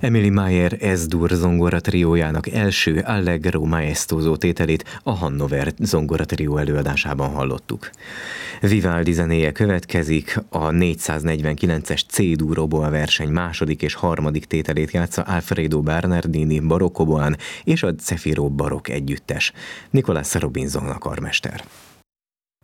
Emily Mayer S-dur zongora triójának első Allegro maestoso tételét a Hannover zongora trió előadásában hallottuk. Vivaldi zenéje következik, a 449-es C-dur oboa verseny második és harmadik tételét játsza Alfredo Bernardini barokk oboán és a Zefiro barokk együttes. Nicolas Robinson a karmester.